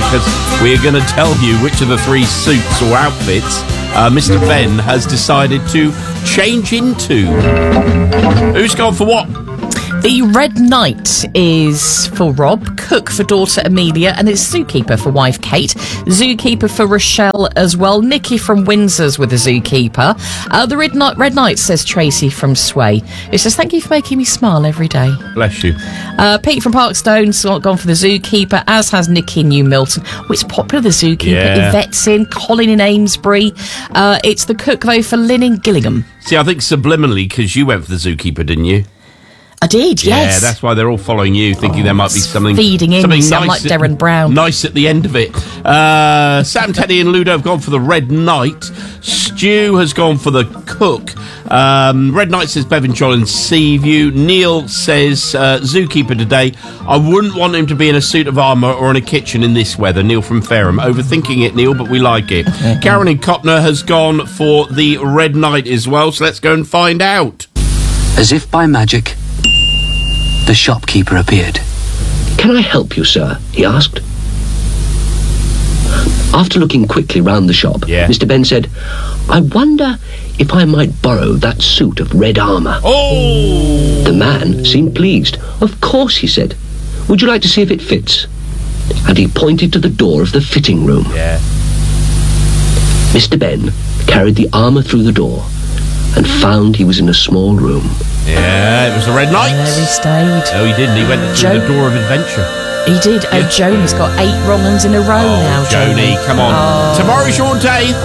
because we're going to tell you which of the three suits or outfits Mr. Ben has decided to change into. Who's gone for what? The Red Knight is for Rob, cook for daughter Amelia, and it's zookeeper for wife Kate, zookeeper for Rochelle as well. Nikki from Windsor's with the zookeeper. The Red Knight, says Tracy from Sway. It says, thank you for making me smile every day. Bless you. Pete from Parkstone's gone for the zookeeper, as has Nikki in New Milton. Oh, it's popular, the zookeeper. Yeah. Yvette's in, Colin in Amesbury. It's the cook, though, for Lynn in Gillingham. See, I think subliminally, because you went for the zookeeper, didn't you? I did, yes. Yeah, that's why they're all following you, thinking there might be something feeding in. something Sound nice like Darren Brown. Nice at the end of it. Sam, Teddy, and Ludo have gone for the Red Knight. Stu has gone for the cook. Red Knight says Bevan John and Seaview. Neil says zookeeper today. I wouldn't want him to be in a suit of armour or in a kitchen in this weather. Neil from Fareham. Overthinking it, Neil, but we like it. Karen in Copner has gone for the Red Knight as well, so let's go and find out. As if by magic, the shopkeeper appeared. "Can I help you, sir?" he asked. After looking quickly round the shop, Mr. Ben said, "I wonder if I might borrow that suit of red armour." Oh! The man seemed pleased. "Of course," he said. "Would you like to see if it fits?" And he pointed to the door of the fitting room. Yeah. Mr. Ben carried the armour through the door and found he was in a small room. Yeah, it was the Red Knight. There he stayed. Oh, he didn't. He went through the door of adventure. He did. Oh, Joni's got 8 wrong uns in a row now. Joni, come on. Tomorrow's your day.